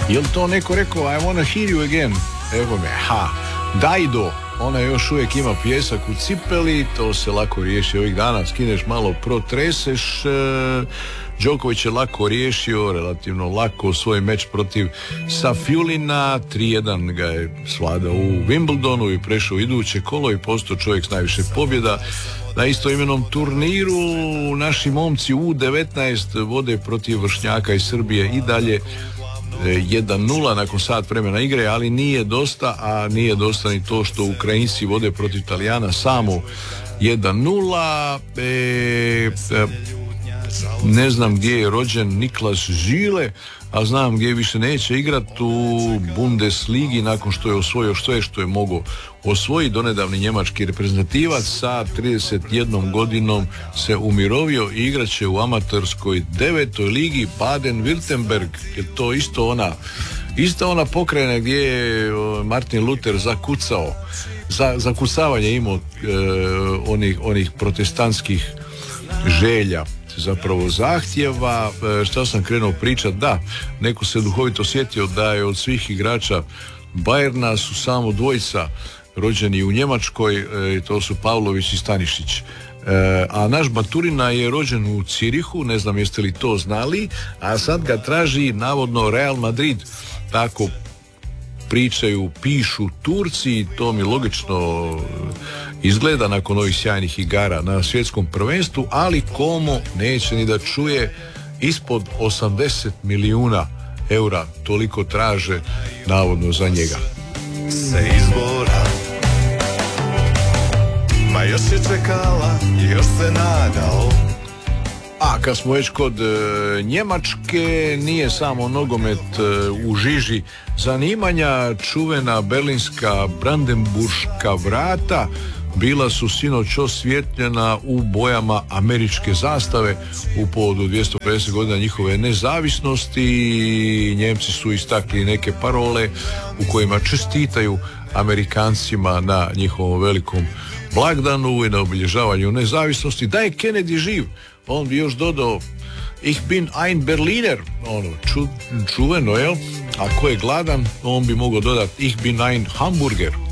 Jel to neko rekao I wanna hear you again? Evo me, Dajdo, ona još uvijek ima pijesak u cipeli, to se lako riješi ovih dana, skineš malo, protreseš. Djokovic je lako riješio, relativno lako svoj meč protiv Safjulina, 3-1 ga je svladao u Wimbledonu i prešao u iduće kolo i postao čovjek s najviše pobjeda. Na istoimenom turniru naši momci U19 vode protiv vršnjaka iz Srbije i dalje 1-0 nakon sat vremena igre, ali nije dosta, a nije dosta ni to što Ukrajinci vode protiv Italijana samo 1-0. Ne znam gdje je rođen Niklas Žile, a znam gdje više neće igrati u Bundesligi nakon što je osvojio sve što je mogao osvojiti. Donedavni njemački reprezentativac sa 31 godinom se umirovio i igrat će u amaterskoj 9. ligi Baden-Württemberg. Je to isto ona pokrajina gdje je Martin Luther zakucao, zakucavanje imao onih protestantskih želja, zapravo zahtjeva. Šta sam krenuo pričat? Da, neko se duhovito sjetio da je od svih igrača Bayerna su samo dvojica rođeni u Njemačkoj, to su Pavlović i Stanišić. A naš Baturina je rođen u Cirihu, ne znam jeste li to znali, a sad ga traži navodno Real Madrid, tako pričaju, pišu Turci, to mi logično izgleda nakon ovih sjajnih igara na svjetskom prvenstvu, ali Como neće ni da čuje, ispod 80 milijuna eura toliko traže navodno za njega. Se izbora, ma još je čekala i još se nadao. A kad smo već kod Njemačke, nije samo nogomet u žiži zanimanja. Čuvena berlinska brandenburška vrata bila su sinoć osvjetljena u bojama američke zastave u povodu 250 godina njihove nezavisnosti. Njemci su istakli neke parole u kojima čestitaju Amerikancima na njihovom velikom blagdanu i na obilježavanju nezavisnosti. Da je Kennedy živ, on bi još dodao Ich bin ein Berliner, čuveno, jel? Ako je gladan, on bi mogao dodati Ich bin ein Hamburger.